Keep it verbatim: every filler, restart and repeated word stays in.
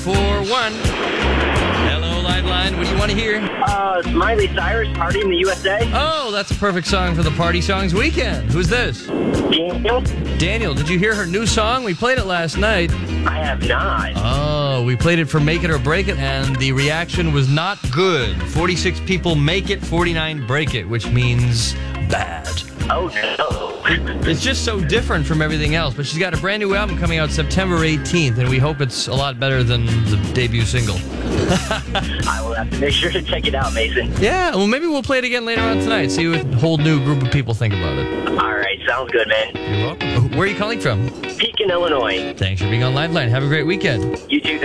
four one. Hello, Liveline. What do you want to hear? Uh, Miley Cyrus, Party in the U S A. Oh, that's a perfect song for the Party Songs weekend. Who's this? Daniel? Daniel, did you hear her new song? We played it last night. I have not. Oh, we played it for Make It or Break It, and the reaction was not good. forty-six people make it, forty-nine break it, which means bad. Oh, no. It's just so different from everything else, but she's got a brand new album coming out September eighteenth, and we hope it's a lot better than the debut single. I will have to make sure to check it out, Mason. Yeah, well, maybe we'll play it again later on tonight, see what a whole new group of people think about it. All right, sounds good, man. You're welcome. Where are you calling from? Pekin, Illinois. Thanks for being on Liveline. Have a great weekend. You too.